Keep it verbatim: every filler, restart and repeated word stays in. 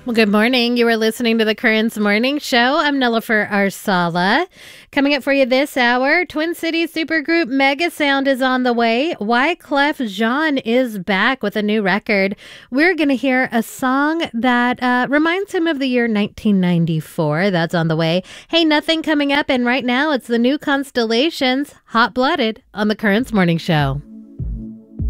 Well, good morning. You are listening to the Currents Morning Show. I'm Nilüfer Arsala. Coming up for you this hour, Twin Cities supergroup Mega Sound is on the way. Wyclef Jean is back with a new record. We're going to hear a song that uh, reminds him of the year nineteen ninety-four. That's on the way. Hey, nothing coming up, and right now it's the new Constellations, Hot Blooded, on the Currents Morning Show.